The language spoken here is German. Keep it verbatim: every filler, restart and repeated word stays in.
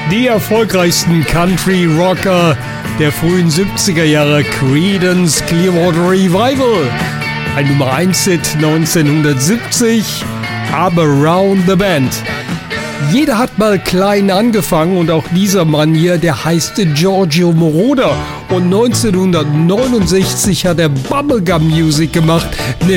Die erfolgreichsten Country-Rocker der frühen siebziger Jahre, Creedence Clearwater Revival. Ein Nummer eins Hit neunzehnhundertsiebzig, aber Around the Bend. Jeder hat mal klein angefangen und auch dieser Mann hier, der heißt Giorgio Moroder. Und neunzehnhundertneunundsechzig hat er Bubblegum Music gemacht, eine